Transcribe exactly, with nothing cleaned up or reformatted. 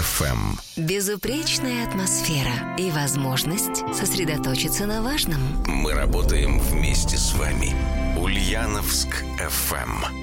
эф эм. Безупречная атмосфера и возможность сосредоточиться на важном. Мы работаем вместе с вами. Ульяновск эф эм.